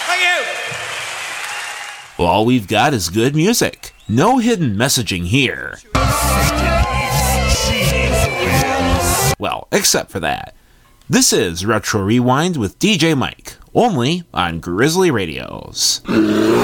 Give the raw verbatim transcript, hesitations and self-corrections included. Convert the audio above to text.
All we've got is good music. No hidden messaging here. Well, except for that. This is Retro Rewind with D J Mike, only on Grizzly Radios.